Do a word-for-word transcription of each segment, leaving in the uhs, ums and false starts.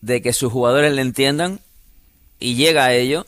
de que sus jugadores le entiendan y llega a ello,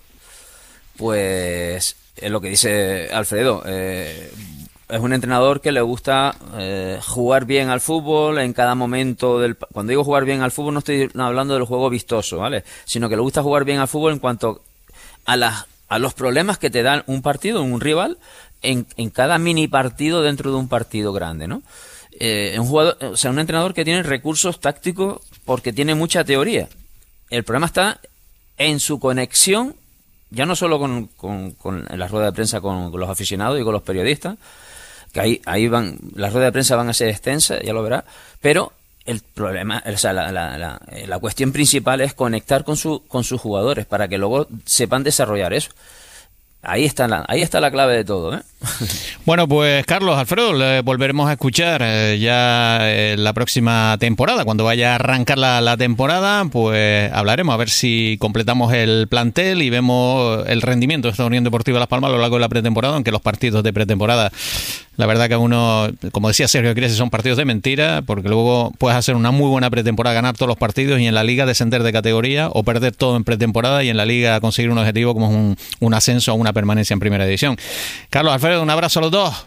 pues es lo que dice Alfredo. Eh, es un entrenador que le gusta eh, jugar bien al fútbol en cada momento del... Cuando digo jugar bien al fútbol no estoy hablando del juego vistoso, ¿vale? Sino que le gusta jugar bien al fútbol en cuanto a las a los problemas que te dan un partido, un rival, en, en cada mini partido dentro de un partido grande, ¿no? Eh, un jugador, o sea, un entrenador que tiene recursos tácticos porque tiene mucha teoría. El problema está en su conexión, ya no solo con, con, con en la rueda de prensa con, con los aficionados y con los periodistas, que ahí, ahí van, las ruedas de prensa van a ser extensas, ya lo verá, pero el problema, o sea, la, la, la, la cuestión principal es conectar con su, con sus jugadores para que luego sepan desarrollar eso. Ahí está la, ahí está la clave de todo, ¿eh? Bueno, pues Carlos, Alfredo, le volveremos a escuchar eh, ya eh, la próxima temporada. Cuando vaya a arrancar la, la temporada, pues hablaremos a ver si completamos el plantel y vemos el rendimiento de esta Unión Deportiva Las Palmas a lo largo de la pretemporada, aunque los partidos de pretemporada, la verdad que uno, como decía Sergio Cresi, son partidos de mentira, porque luego puedes hacer una muy buena pretemporada, ganar todos los partidos y en la liga descender de categoría o perder todo en pretemporada y en la liga conseguir un objetivo como es un, un ascenso o una permanencia en primera división. Carlos, Alfredo, un abrazo a los dos.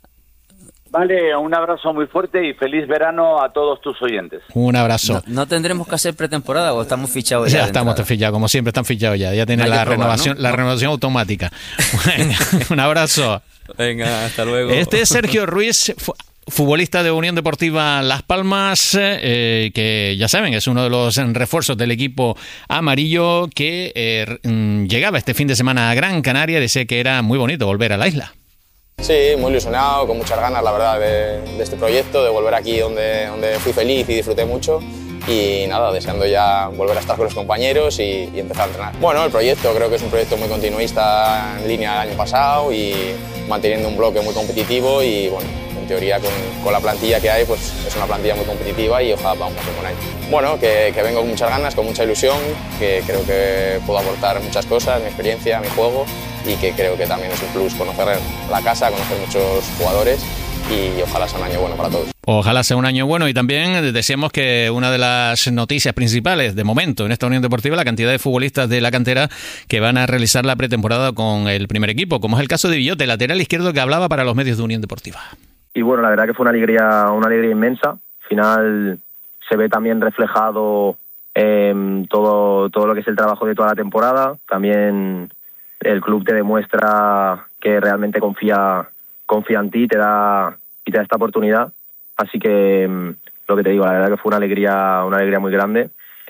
Vale, un abrazo muy fuerte y feliz verano a todos tus oyentes. Un abrazo. ¿No, no tendremos que hacer pretemporada o estamos fichados ya? Ya estamos fichados, como siempre están fichados ya. Ya tiene la, probar, renovación, ¿no? la renovación automática. Venga, un abrazo. Venga, hasta luego. Este es Sergio Ruiz, futbolista de Unión Deportiva Las Palmas, eh, que ya saben, es uno de los refuerzos del equipo amarillo que eh, llegaba este fin de semana a Gran Canaria y decía que era muy bonito volver a la isla. Sí, muy ilusionado, con muchas ganas, la verdad, de, de este proyecto, de volver aquí donde, donde fui feliz y disfruté mucho. Y nada, deseando ya volver a estar con los compañeros y, y empezar a entrenar. Bueno, el proyecto creo que es un proyecto muy continuista en línea del año pasado y manteniendo un bloque muy competitivo y bueno, en teoría con, con la plantilla que hay pues es una plantilla muy competitiva y ojalá vamos a hacer un buen año. Bueno, que, que vengo con muchas ganas, con mucha ilusión, que creo que puedo aportar muchas cosas, mi experiencia, mi juego y que creo que también es un plus conocer la casa, conocer muchos jugadores y ojalá sea un año bueno para todos. Ojalá sea un año bueno y también deseamos que una de las noticias principales de momento en esta Unión Deportiva, la cantidad de futbolistas de la cantera que van a realizar la pretemporada con el primer equipo, como es el caso de Villote, lateral izquierdo que hablaba para los medios de Unión Deportiva. Y bueno, la verdad que fue una alegría, una alegría inmensa. Al final se ve también reflejado eh, todo, todo lo que es el trabajo de toda la temporada. También el club te demuestra que realmente confía, confía en ti, te da, y te da esta oportunidad. Así que lo que te digo, la verdad que fue una alegría, una alegría muy grande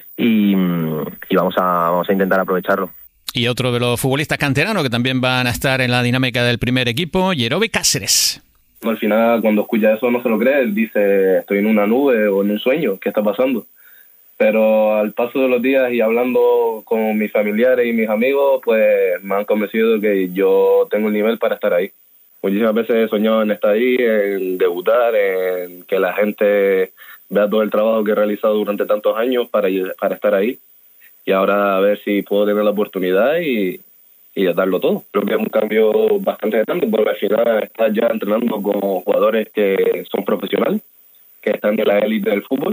y, y vamos a, vamos a intentar aprovecharlo. Y otro de los futbolistas canteranos que también van a estar en la dinámica del primer equipo, Yerobe Cáceres. Al final, cuando escucha eso no se lo cree, él dice, estoy en una nube o en un sueño, ¿qué está pasando? Pero al paso de los días y hablando con mis familiares y mis amigos, pues me han convencido de que yo tengo el nivel para estar ahí. Muchísimas veces he soñado en estar ahí, en debutar, en que la gente vea todo el trabajo que he realizado durante tantos años para, para estar ahí. Y ahora a ver si puedo tener la oportunidad y, y darlo todo. Creo que es un cambio bastante grande porque al final estás ya entrenando con jugadores que son profesionales, que están en la élite del fútbol.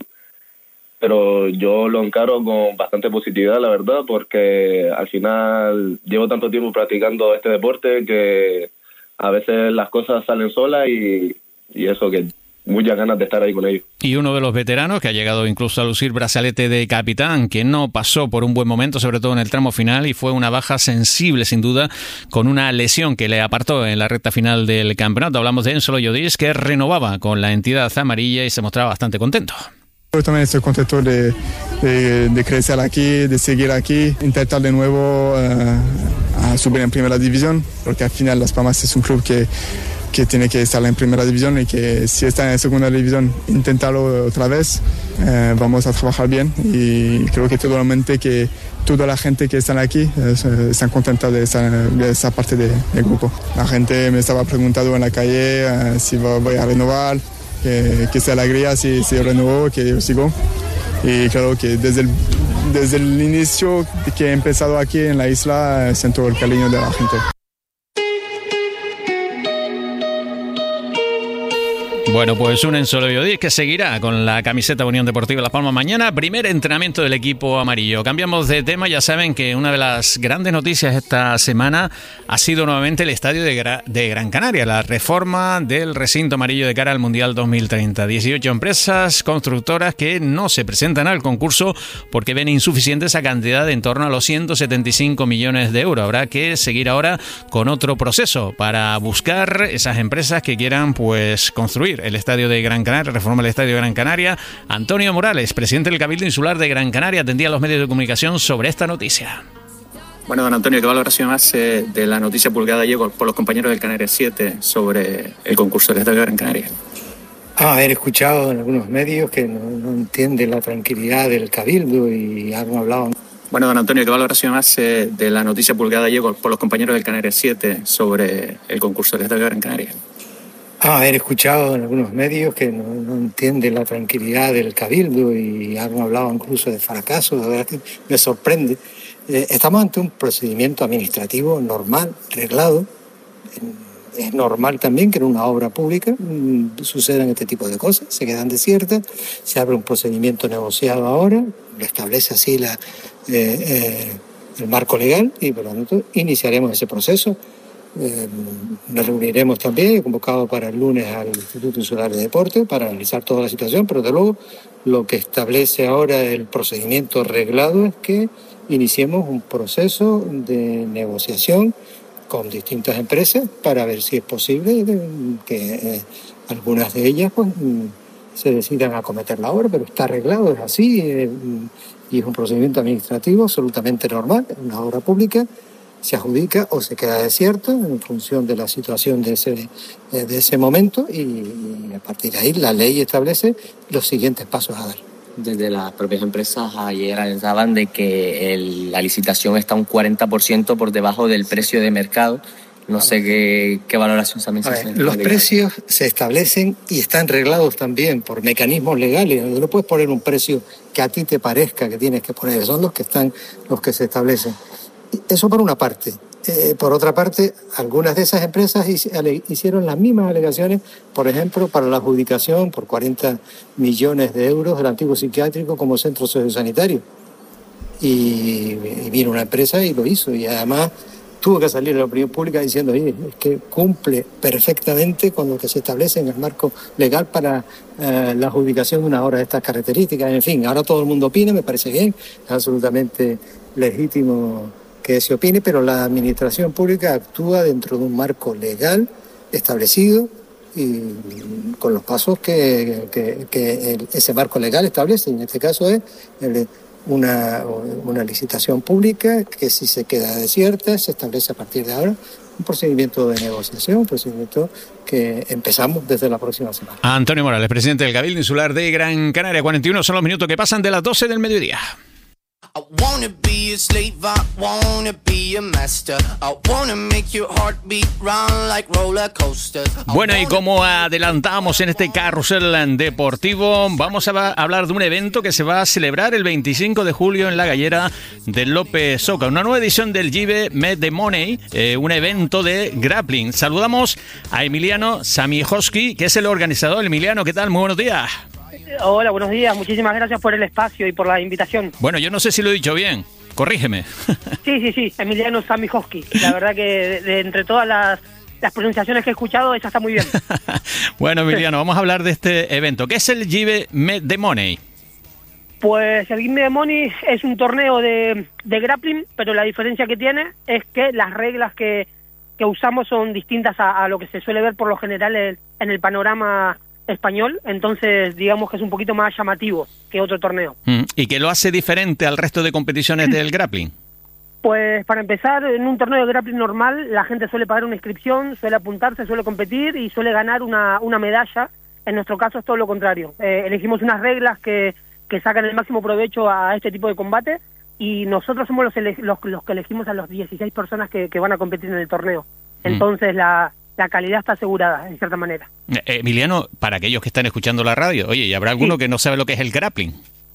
Pero yo lo encaro con bastante positividad, la verdad, porque al final llevo tanto tiempo practicando este deporte que a veces las cosas salen solas y, y eso, que muchas ganas de estar ahí con ellos. Y uno de los veteranos que ha llegado incluso a lucir brazalete de capitán, que no pasó por un buen momento, sobre todo en el tramo final, y fue una baja sensible sin duda, con una lesión que le apartó en la recta final del campeonato. Hablamos de Enzo Loyodis, que renovaba con la entidad amarilla y se mostraba bastante contento. Yo también estoy contento de, de, de crecer aquí, de seguir aquí, intentar de nuevo uh, a subir en primera división, porque al final Las Palmas es un club que, que tiene que estar en primera división y que si está en segunda división, intentarlo otra vez, uh, vamos a trabajar bien y creo que totalmente que toda la gente que está aquí uh, están contenta de estar de esa parte de, del grupo. La gente me estaba preguntando en la calle uh, si voy a renovar, que, que sea alegría si, si renuevo, que yo sigo. Y claro que desde el, desde el inicio que he empezado aquí en la isla siento el cariño de la gente. Bueno, pues un Ensolo Biodís que seguirá con la camiseta Unión Deportiva Las Palmas mañana. Primer entrenamiento del equipo amarillo. Cambiamos de tema. Ya saben que una de las grandes noticias esta semana ha sido nuevamente el estadio de, Gra- de Gran Canaria, la reforma del recinto amarillo de cara al Mundial dos mil treinta. dieciocho empresas constructoras que no se presentan al concurso porque ven insuficiente esa cantidad de en torno a los ciento setenta y cinco millones de euros. Habrá que seguir ahora con otro proceso para buscar esas empresas que quieran pues construir el estadio de Gran Canaria, reforma el estadio de Gran Canaria. Antonio Morales, presidente del Cabildo Insular de Gran Canaria, atendía a los medios de comunicación sobre esta noticia. Bueno, don Antonio, ¿qué valoración hace de la noticia publicada ayer por los compañeros del Canarias siete sobre el concurso del estadio de Gran Canaria? Ah, haber escuchado en algunos medios que no, no entienden la tranquilidad del Cabildo y han hablado. Bueno, don Antonio, ¿qué valoración hace de la noticia publicada ayer por los compañeros del Canarias siete sobre el concurso del estadio de Gran Canaria? Ah, haber escuchado en algunos medios que no, no entienden la tranquilidad del Cabildo y han hablado incluso de fracaso. La verdad que me sorprende. Eh, estamos ante un procedimiento administrativo normal, reglado. Es normal también que en una obra pública mmm, sucedan este tipo de cosas, se quedan desiertas, se abre un procedimiento negociado ahora, lo establece así la, eh, eh, el marco legal y por lo tanto iniciaremos ese proceso. Eh, nos reuniremos también, convocado para el lunes al Instituto Insular de Deporte para analizar toda la situación, pero de luego lo que establece ahora el procedimiento reglado es que iniciemos un proceso de negociación con distintas empresas para ver si es posible que eh, algunas de ellas pues se decidan a acometer la obra, pero está arreglado, es así, eh, y es un procedimiento administrativo absolutamente normal, una obra pública. Se adjudica o se queda desierto en función de la situación de ese, de ese momento y, y a partir de ahí la ley establece los siguientes pasos a dar. Desde las propias empresas ayer alertaban de que el, la licitación está un cuarenta por ciento por debajo del precio de mercado. No sé qué, qué valoración también se hace. Los precios se establecen y están reglados también por mecanismos legales. No puedes poner un precio que a ti te parezca que tienes que poner, son los que están, los que se establecen. Eso por una parte. Eh, por otra parte, algunas de esas empresas hicieron las mismas alegaciones, por ejemplo, para la adjudicación por cuarenta millones de euros del antiguo psiquiátrico como centro sociosanitario. Y, y vino una empresa y lo hizo. Y además tuvo que salir a la opinión pública diciendo, oye, es que cumple perfectamente con lo que se establece en el marco legal para eh, la adjudicación de una obra de estas características. En fin, ahora todo el mundo opina, me parece bien, es absolutamente legítimo que se opine, pero la administración pública actúa dentro de un marco legal establecido y con los pasos que, que, que el, ese marco legal establece. En este caso es el, una, una licitación pública que si se queda desierta se establece a partir de ahora un procedimiento de negociación, un procedimiento que empezamos desde la próxima semana. Antonio Morales, presidente del Cabildo Insular de Gran Canaria. cuarenta y uno son los minutos que pasan de las doce del mediodía. I wanna be a slave, I wanna be a master. I wanna make your heartbeat run like roller coasters. Bueno, y como adelantamos en este carrusel deportivo, vamos a hablar de un evento que se va a celebrar el veinticinco de julio en la gallera de López Soca, una nueva edición del G B Met the Money, eh, un evento de grappling. Saludamos a Emiliano Samijowski, que es el organizador. Emiliano, ¿qué tal? Muy buenos días. Hola, buenos días. Muchísimas gracias por el espacio y por la invitación. Bueno, yo no sé si lo he dicho bien. Corrígeme. Sí, sí, sí. Emiliano Samijowski. La verdad que de, de entre todas las, las pronunciaciones que he escuchado, esa está muy bien. Bueno, Emiliano, vamos a hablar de este evento. ¿Qué es el G B Met the Money? Pues el G B Met the Money es un torneo de, de grappling, pero la diferencia que tiene es que las reglas que, que usamos son distintas a, a lo que se suele ver por lo general en, en el panorama español, entonces digamos que es un poquito más llamativo que otro torneo. ¿Y qué lo hace diferente al resto de competiciones del grappling? Pues para empezar, en un torneo de grappling normal la gente suele pagar una inscripción, suele apuntarse, suele competir y suele ganar una, una medalla. En nuestro caso es todo lo contrario. Eh, elegimos unas reglas que, que sacan el máximo provecho a este tipo de combate y nosotros somos los, ele- los, los que elegimos a los dieciséis personas que, que van a competir en el torneo. Entonces mm. la... la calidad está asegurada, en cierta manera. Eh, Emiliano, para aquellos que están escuchando la radio, oye, ¿y habrá alguno sí. que no sabe lo que es el grappling?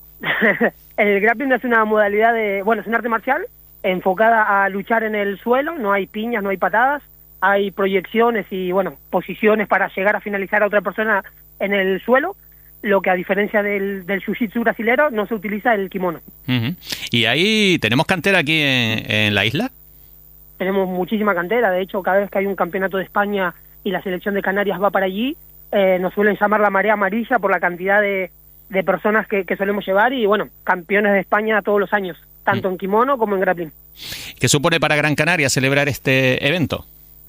El grappling es una modalidad de, bueno, es un arte marcial enfocada a luchar en el suelo, no hay piñas, no hay patadas, hay proyecciones y, bueno, posiciones para llegar a finalizar a otra persona en el suelo, lo que a diferencia del, del jiu-jitsu brasilero no se utiliza el kimono. Uh-huh. ¿Y ahí tenemos cantera aquí en, en la isla? Tenemos muchísima cantera, de hecho cada vez que hay un campeonato de España y la selección de Canarias va para allí, eh, nos suelen llamar la marea amarilla por la cantidad de, de personas que, que solemos llevar y bueno, campeones de España todos los años, tanto uh-huh. en kimono como en grappling. ¿Qué supone para Gran Canaria celebrar este evento?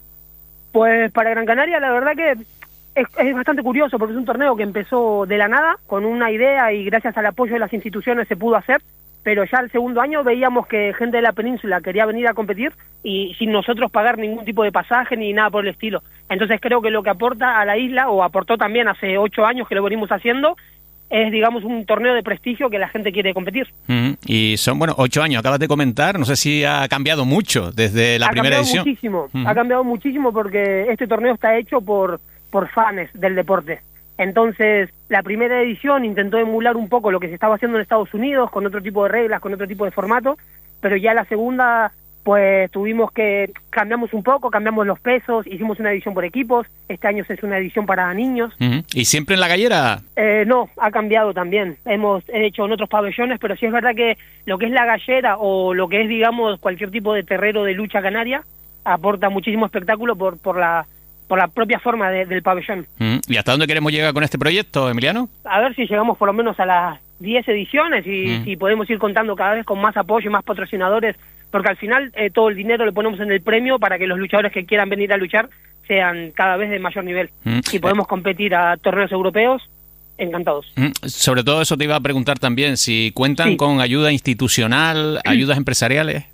Pues para Gran Canaria la verdad que es, es bastante curioso porque es un torneo que empezó de la nada, con una idea y gracias al apoyo de las instituciones se pudo hacer, pero ya el segundo año veíamos que gente de la península quería venir a competir y sin nosotros pagar ningún tipo de pasaje ni nada por el estilo. Entonces creo que lo que aporta a la isla, o aportó también hace ocho años que lo venimos haciendo, es, digamos, un torneo de prestigio que la gente quiere competir. Mm, y son, bueno, ocho años, acabas de comentar, no sé si ha cambiado mucho desde la ha primera edición. Ha cambiado muchísimo, mm. ha cambiado muchísimo porque este torneo está hecho por, por fans del deporte. Entonces, la primera edición intentó emular un poco lo que se estaba haciendo en Estados Unidos, con otro tipo de reglas, con otro tipo de formato, pero ya la segunda, pues tuvimos que, cambiamos un poco, cambiamos los pesos, hicimos una edición por equipos, este año se hizo una edición para niños. Uh-huh. ¿Y siempre en la gallera? Eh, no, ha cambiado también, hemos hecho en otros pabellones, pero sí es verdad que lo que es la gallera o lo que es, digamos, cualquier tipo de terrero de lucha canaria, aporta muchísimo espectáculo por, por la... por la propia forma de, del pabellón. Mm. ¿Y hasta dónde queremos llegar con este proyecto, Emiliano? A ver si llegamos por lo menos a las diez ediciones y mm. si podemos ir contando cada vez con más apoyo y más patrocinadores, porque al final eh, todo el dinero lo ponemos en el premio para que los luchadores que quieran venir a luchar sean cada vez de mayor nivel. Mm. Si podemos competir a torneos europeos, encantados. Mm. Sobre todo eso te iba a preguntar también, si cuentan sí. con ayuda institucional, ayudas empresariales.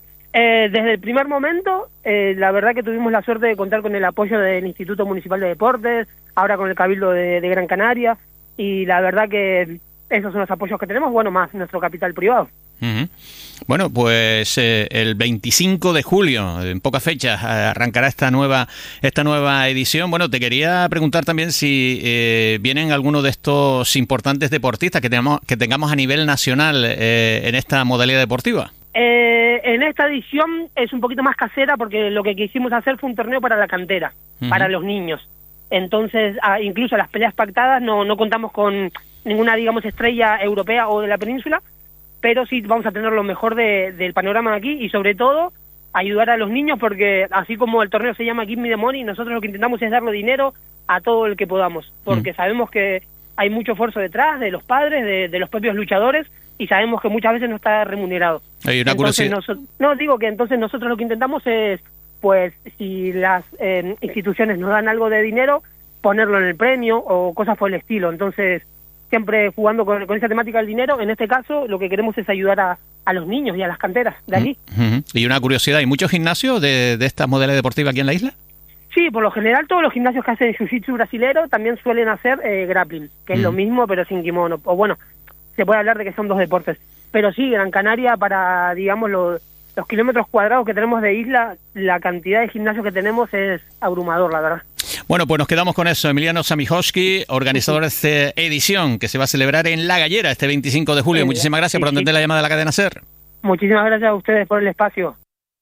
Eh, desde el primer momento, eh, la verdad que tuvimos la suerte de contar con el apoyo del Instituto Municipal de Deportes, ahora con el Cabildo de, de Gran Canaria, y la verdad que esos son los apoyos que tenemos, bueno, más nuestro capital privado. Uh-huh. Bueno, pues eh, el veinticinco de julio, en pocas fechas, arrancará esta nueva esta nueva edición. Bueno, te quería preguntar también si eh, vienen algunos de estos importantes deportistas que tengamos, que tengamos a nivel nacional eh, en esta modalidad deportiva. Eh, en esta edición es un poquito más casera porque lo que quisimos hacer fue un torneo para la cantera, uh-huh. para los niños. Entonces, ah, incluso las peleas pactadas no, no contamos con ninguna, digamos, estrella europea o de la península, pero sí vamos a tener lo mejor de, del panorama de aquí y sobre todo ayudar a los niños porque así como el torneo se llama Give Me the Money, nosotros lo que intentamos es darle dinero a todo el que podamos, porque uh-huh. sabemos que hay mucho esfuerzo detrás de los padres, de, de los propios luchadores, y sabemos que muchas veces no está remunerado. Hay una entonces, nosotros, no, digo que entonces nosotros lo que intentamos es, pues, si las eh, instituciones nos dan algo de dinero, ponerlo en el premio o cosas por el estilo. Entonces, siempre jugando con, con esa temática del dinero, en este caso, lo que queremos es ayudar a, a los niños y a las canteras de allí. Uh-huh. Y una curiosidad, ¿hay muchos gimnasios de, de esta modalidad deportiva aquí en la isla? Sí, por lo general todos los gimnasios que hacen jiu-jitsu brasilero también suelen hacer eh, grappling, que uh-huh. es lo mismo pero sin kimono. O bueno, se puede hablar de que son dos deportes. Pero sí, Gran Canaria, para, digamos, los, los kilómetros cuadrados que tenemos de isla, la cantidad de gimnasios que tenemos es abrumador, la verdad. Bueno, pues nos quedamos con eso. Emiliano Samichowski, organizador de esta edición que se va a celebrar en La Gallera este veinticinco de julio. Eh, Muchísimas gracias sí, por atender sí. la llamada de la cadena SER. Muchísimas gracias a ustedes por el espacio.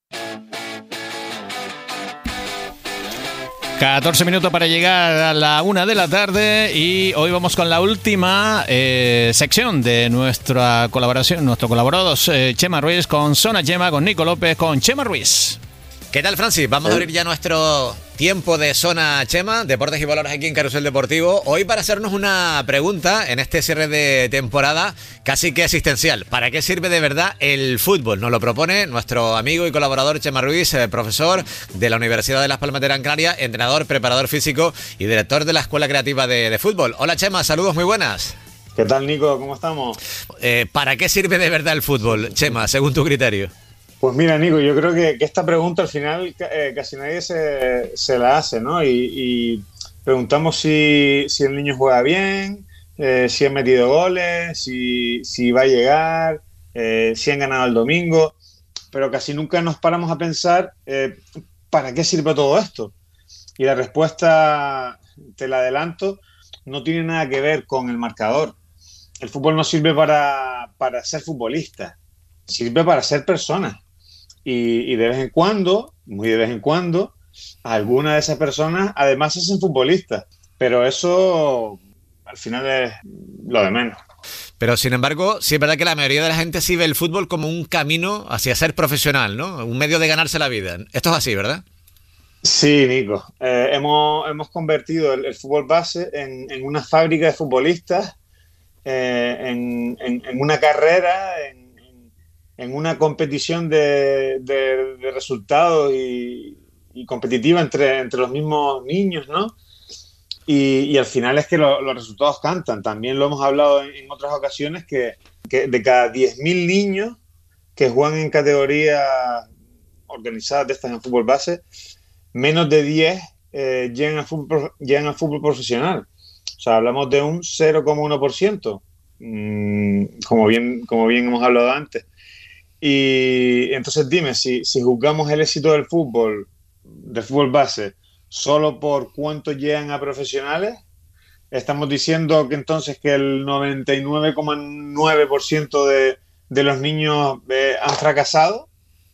catorce minutos para llegar a la una de la tarde y hoy vamos con la última eh, sección de nuestra colaboración, nuestro colaborador eh, Chema Ruiz con Zona Chema, con Nico López, con Chema Ruiz. ¿Qué tal, Francis? Vamos a abrir ya nuestro tiempo de Zona Chema, Deportes y Valores aquí en Carrusel Deportivo. Hoy para hacernos una pregunta en este cierre de temporada casi que existencial. ¿Para qué sirve de verdad el fútbol? Nos lo propone nuestro amigo y colaborador Chema Ruiz, eh, profesor de la Universidad de Las Palmas de Gran Canaria, entrenador, preparador físico y director de la Escuela Creativa de, de Fútbol. Hola, Chema, saludos, muy buenas. ¿Qué tal, Nico? ¿Cómo estamos? Eh, ¿Para qué sirve de verdad el fútbol, Chema, según tu criterio? Pues mira, Nico, yo creo que, que esta pregunta al final eh, casi nadie se, se la hace, ¿no? Y, y preguntamos si, si el niño juega bien, eh, si han metido goles, si, si va a llegar, eh, si han ganado el domingo, pero casi nunca nos paramos a pensar eh, ¿para qué sirve todo esto? Y la respuesta, te la adelanto, no tiene nada que ver con el marcador. El fútbol no sirve para, para ser futbolista, sirve para ser persona. Y, y de vez en cuando, muy de vez en cuando, algunas de esas personas además se hacen futbolistas. Pero eso al final es lo de menos. Pero sin embargo, sí es verdad que la mayoría de la gente sí ve el fútbol como un camino hacia ser profesional, ¿no? Un medio de ganarse la vida. Esto es así, ¿verdad? Sí, Nico. Eh, hemos, hemos convertido el, el fútbol base en, en una fábrica de futbolistas, eh, en, en, en una carrera, en, en una competición de, de, de resultados y, y competitiva entre, entre los mismos niños, ¿no? Y, y al final es que lo, los resultados cantan. También lo hemos hablado en, en otras ocasiones, que, que de cada diez mil niños que juegan en categorías organizadas de estas en fútbol base, menos de diez eh, llegan, al fútbol, llegan al fútbol profesional. O sea, hablamos de un cero coma uno por ciento, mmm, como, bien, como bien hemos hablado antes. Y entonces dime, si, si juzgamos el éxito del fútbol, del fútbol base, solo por cuántos llegan a profesionales, estamos diciendo que entonces que el noventa y nueve coma nueve por ciento de, de los niños eh, han fracasado.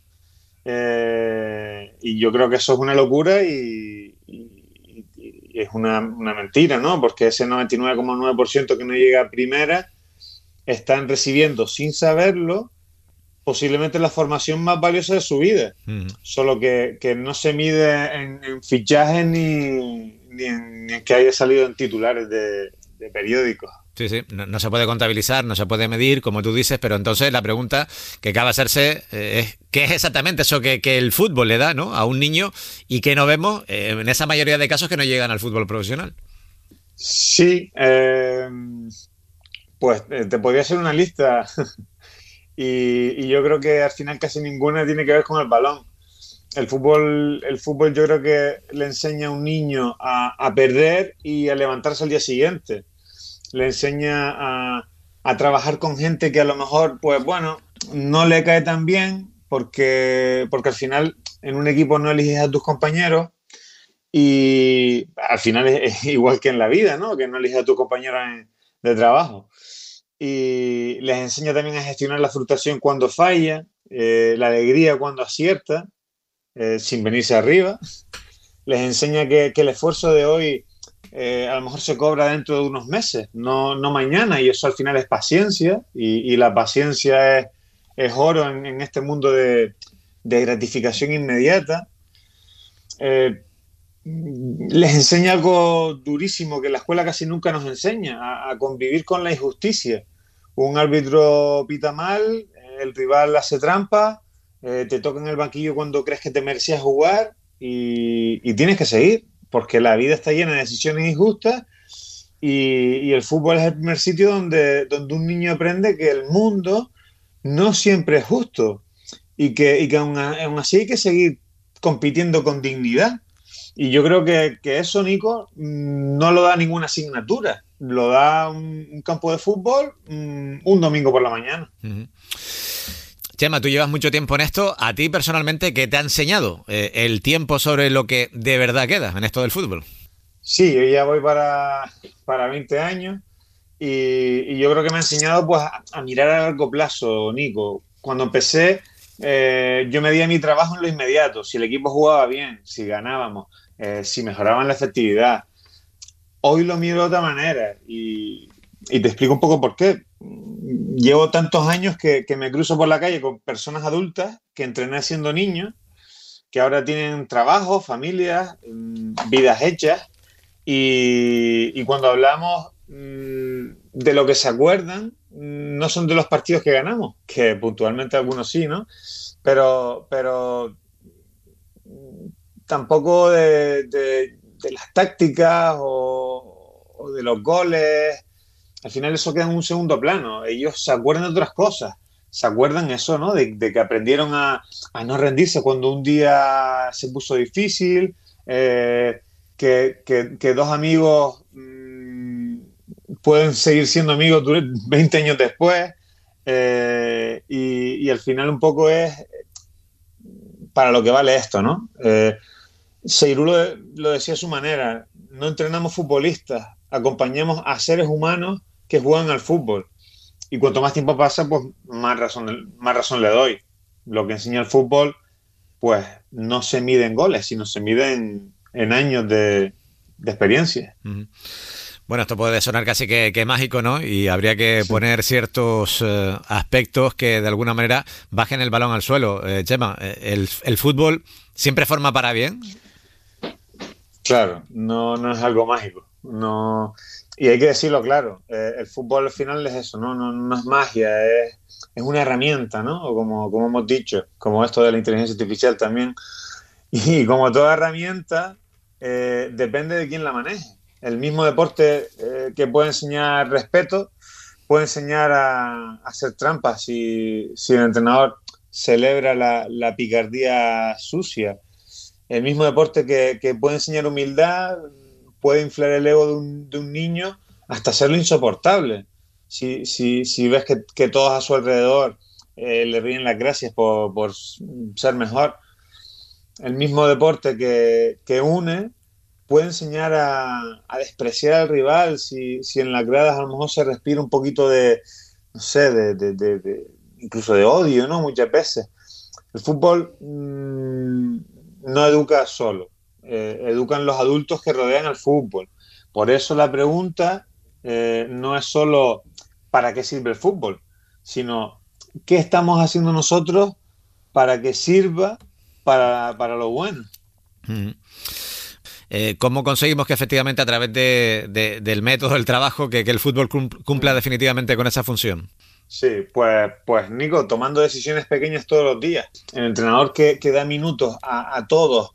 Eh, y yo creo que eso es una locura y, y, y es una, una mentira, ¿no? Porque ese noventa y nueve coma nueve por ciento que no llega a primera están recibiendo, sin saberlo, posiblemente la formación más valiosa de su vida. Mm. Solo que, que no se mide en, en fichajes ni, ni, en, ni en que haya salido en titulares de, de periódicos. Sí, sí, no, no se puede contabilizar, no se puede medir, como tú dices, pero entonces la pregunta que cabe hacerse eh, es ¿qué es exactamente eso que, que el fútbol le da, ¿no?, a un niño y que no vemos eh, en esa mayoría de casos que no llegan al fútbol profesional? Sí, eh, pues eh, te podría hacer una lista y, y yo creo que al final casi ninguna tiene que ver con el balón. El fútbol, el fútbol yo creo que le enseña a un niño a, a perder y a levantarse al día siguiente. Le enseña a, a trabajar con gente que a lo mejor, pues bueno, no le cae tan bien porque, porque al final en un equipo no eliges a tus compañeros y al final es, es igual que en la vida, ¿no? Que no eliges a tus compañeros en, de trabajo. Y les enseña también a gestionar la frustración cuando falla, eh, la alegría cuando acierta, eh, sin venirse arriba. Les enseña que, que el esfuerzo de hoy Eh, a lo mejor se cobra dentro de unos meses, no, no mañana, y eso al final es paciencia, y, y la paciencia es, es oro en, en este mundo de, de gratificación inmediata. Eh, les enseña algo durísimo que la escuela casi nunca nos enseña, a, a convivir con la injusticia. Un árbitro pita mal, el rival hace trampa, eh, te toca en el banquillo cuando crees que te merecías jugar y, y tienes que seguir, porque la vida está llena de decisiones injustas y, y el fútbol es el primer sitio donde, donde un niño aprende que el mundo no siempre es justo y que, y que aún, aún así hay que seguir compitiendo con dignidad. Y yo creo que, que eso, Nico, no lo da ninguna asignatura, lo da un, un campo de fútbol un, un domingo por la mañana. Uh-huh. Chema, tú llevas mucho tiempo en esto. ¿A ti personalmente qué te ha enseñado eh, el tiempo sobre lo que de verdad queda en esto del fútbol? Sí, yo ya voy para, para veinte años y, y yo creo que me ha enseñado pues, a, a mirar a largo plazo, Nico. Cuando empecé, eh, yo medía mi trabajo en lo inmediato, si el equipo jugaba bien, si ganábamos, eh, si mejoraban la efectividad. Hoy lo miro de otra manera y, y te explico un poco por qué. Llevo tantos años que, que me cruzo por la calle con personas adultas que entrené siendo niños, que ahora tienen trabajo, familias, vidas hechas y, y cuando hablamos mmm, de lo que se acuerdan, no son de los partidos que ganamos, que puntualmente algunos sí, ¿no? Pero, pero tampoco de, de, de las tácticas o, o de los goles. Al final eso queda en un segundo plano. Ellos se acuerdan de otras cosas. Se acuerdan eso, ¿no? De, de que aprendieron a, a no rendirse cuando un día se puso difícil, eh, que, que, que dos amigos mmm, pueden seguir siendo amigos veinte años después. Eh, y, y al final un poco es para lo que vale esto, ¿no? Eh, Seirú lo, lo decía a su manera. No entrenamos futbolistas, acompañamos a seres humanos que juegan al fútbol. Y cuanto más tiempo pasa, pues más razón, más razón le doy. Lo que enseña el fútbol, pues no se mide en goles, sino se mide en, en años de, de experiencia. Uh-huh. Bueno, esto puede sonar casi que, que mágico, ¿no? Y habría que sí. poner ciertos eh, aspectos que de alguna manera bajen el balón al suelo. Eh, Chema, el, el fútbol siempre forma para bien. Claro, no, no es algo mágico. No, y hay que decirlo claro, eh, el fútbol al final es eso, ¿no? No, no es magia, es, es una herramienta, ¿no? O como, como hemos dicho, como esto de la inteligencia artificial también. Y como toda herramienta, eh, depende de quién la maneje. El mismo deporte eh, que puede enseñar respeto, puede enseñar a, a hacer trampas si, si el entrenador celebra la, la picardía sucia. El mismo deporte que, que puede enseñar humildad, puede inflar el ego de un, de un niño hasta hacerlo insoportable. Si, si, si ves que, que todos a su alrededor eh, le ríen las gracias por, por ser mejor. El mismo deporte que, que une puede enseñar a, a despreciar al rival si, si en las gradas a lo mejor se respira un poquito de, no sé, de, de, de, de incluso de odio, ¿no? Muchas veces. El fútbol mmm, no educa solo, eh, educan los adultos que rodean al fútbol. Por eso la pregunta eh, no es solo ¿para qué sirve el fútbol?, sino ¿qué estamos haciendo nosotros para que sirva para, para lo bueno? Mm-hmm. Eh, ¿Cómo conseguimos que efectivamente a través de, de, del método, del trabajo, que, que el fútbol cumpla definitivamente con esa función? Sí, pues, pues Nico, tomando decisiones pequeñas todos los días. El entrenador que, que da minutos a, a todos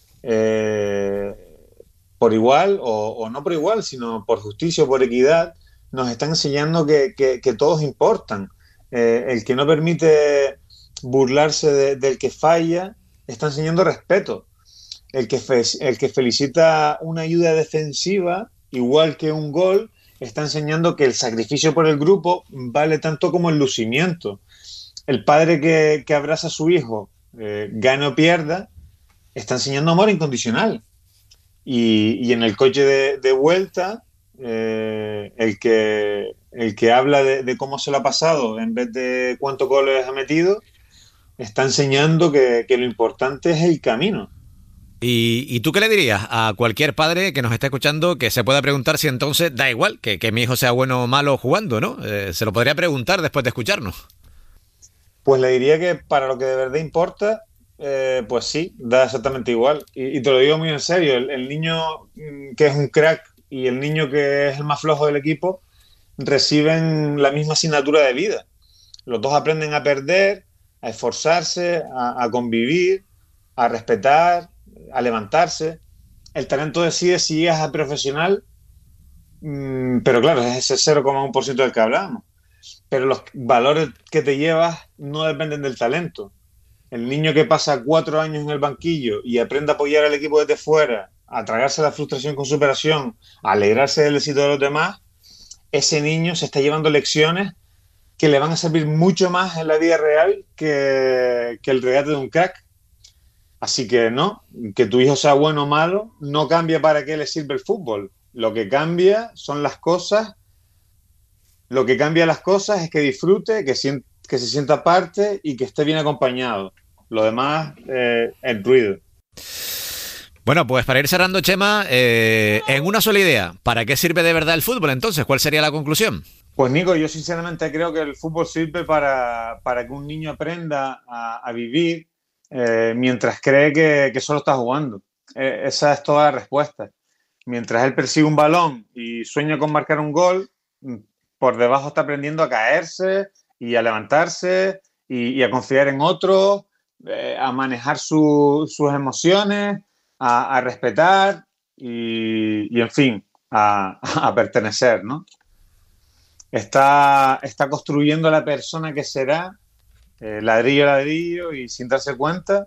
eh, por igual o, o no por igual, sino por justicia o por equidad, nos están enseñando que, que, que todos importan. Eh, el que no permite burlarse de, del que falla está enseñando respeto. El que, fe, el que felicita una ayuda defensiva, igual que un gol, está enseñando que el sacrificio por el grupo vale tanto como el lucimiento. El padre que, que abraza a su hijo, eh, gane o pierda, está enseñando amor incondicional. Y, y en el coche de, de vuelta, eh, el, que, el que habla de, de cómo se lo ha pasado en vez de cuántos goles ha metido, está enseñando que, que lo importante es el camino. ¿Y, ¿Y tú qué le dirías a cualquier padre que nos esté escuchando que se pueda preguntar si entonces da igual que, que mi hijo sea bueno o malo jugando, ¿no? Eh, se lo podría preguntar después de escucharnos. Pues le diría que para lo que de verdad importa, eh, pues sí, da exactamente igual. Y, y te lo digo muy en serio, el, el niño que es un crack y el niño que es el más flojo del equipo reciben la misma asignatura de vida. Los dos aprenden a perder, a esforzarse, a, a convivir, a respetar, a levantarse. El talento decide si llegas a profesional, mmm, pero claro, es ese cero coma uno por ciento del que hablábamos. Pero los valores que te llevas no dependen del talento. El niño que pasa cuatro años en el banquillo y aprende a apoyar al equipo desde fuera, a tragarse la frustración con superación, a alegrarse del éxito de los demás, ese niño se está llevando lecciones que le van a servir mucho más en la vida real que, que el regate de un crack. Así que no, que tu hijo sea bueno o malo no cambia para qué le sirve el fútbol. Lo que cambia son las cosas, lo que cambia las cosas es que disfrute, que, sienta, que se sienta parte y que esté bien acompañado. Lo demás eh, es ruido. Bueno, pues para ir cerrando, Chema, eh, en una sola idea, ¿para qué sirve de verdad el fútbol entonces? ¿Cuál sería la conclusión? Pues Nico, yo sinceramente creo que el fútbol sirve para, para que un niño aprenda a, a vivir eh, mientras cree que, que solo está jugando. Eh, esa es toda la respuesta. Mientras él persigue un balón y sueña con marcar un gol, por debajo está aprendiendo a caerse y a levantarse y, y a confiar en otros, eh, a manejar su, sus emociones, a, a respetar y, y, en fin, a, a pertenecer, ¿no? Está, está construyendo la persona que será, eh, ladrillo a ladrillo y sin darse cuenta.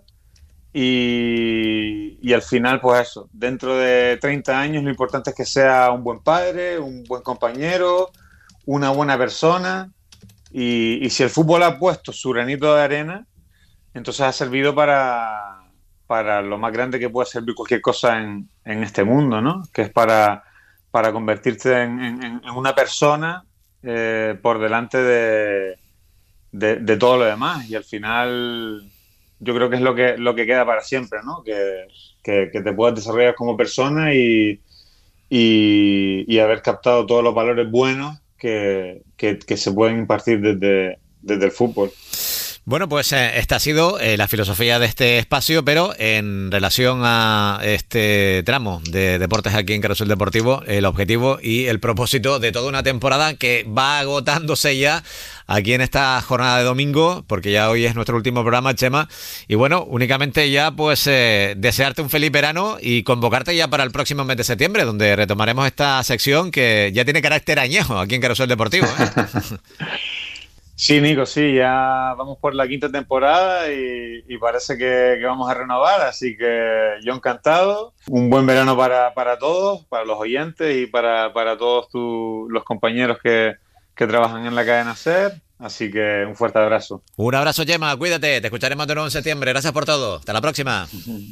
Y, y al final, pues eso, dentro de treinta años lo importante es que sea un buen padre, un buen compañero, una buena persona. Y, y si el fútbol ha puesto su granito de arena, entonces ha servido para, para lo más grande que puede servir cualquier cosa en, en este mundo, ¿no? Que es para, para convertirte en, en, en una persona eh, por delante de, de, de todo lo demás. Y al final yo creo que es lo que, lo que queda para siempre, ¿no? Que, que, que te puedas desarrollar como persona y, y, y haber captado todos los valores buenos que, que, que se pueden impartir desde, desde el fútbol. Bueno, pues eh, esta ha sido eh, la filosofía de este espacio, pero en relación a este tramo de deportes aquí en Carrusel Deportivo, el objetivo y el propósito de toda una temporada que va agotándose ya aquí en esta jornada de domingo, porque ya hoy es nuestro último programa, Chema, y bueno, únicamente ya pues eh, desearte un feliz verano y convocarte ya para el próximo mes de septiembre, donde retomaremos esta sección que ya tiene carácter añejo aquí en Carrusel Deportivo, ¿eh? Sí, Nico, sí, ya vamos por la quinta temporada y, y parece que, que vamos a renovar, así que yo encantado. Un buen verano para, para todos, para los oyentes y para, para todos tu, los compañeros que, que trabajan en la cadena SER, así que un fuerte abrazo. Un abrazo, Chema, cuídate, te escucharemos de nuevo en septiembre. Gracias por todo, hasta la próxima.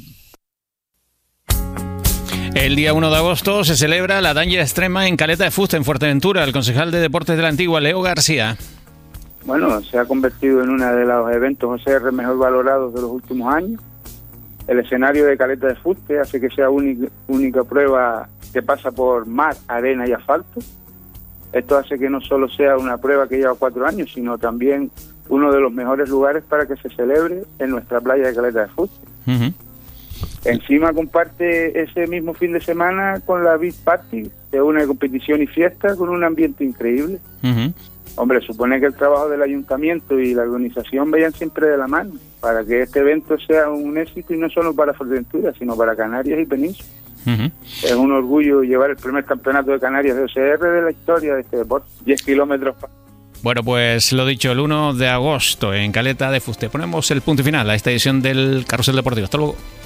El día uno de agosto se celebra la Daña Extrema en Caleta de Fuste, en Fuerteventura. El concejal de Deportes de la Antigua, Leo García. Bueno, se ha convertido en uno de los eventos O C R mejor valorados de los últimos años. El escenario de Caleta de Fuste hace que sea única, única prueba que pasa por mar, arena y asfalto. Esto hace que no solo sea una prueba que lleva cuatro años, sino también uno de los mejores lugares para que se celebre en nuestra playa de Caleta de Fuste. Uh-huh. Encima comparte ese mismo fin de semana con la Beach Party, que es una competición y fiesta con un ambiente increíble. Uh-huh. Hombre, supone que el trabajo del ayuntamiento y la organización vayan siempre de la mano para que este evento sea un éxito y no solo para Fuerteventura, sino para Canarias y Península. Uh-huh. Es un orgullo llevar el primer campeonato de Canarias de O C R de la historia de este deporte. diez kilómetros. Bueno, pues lo dicho, el uno de agosto en Caleta de Fuste. Ponemos el punto final a esta edición del Carrusel Deportivo. Hasta luego.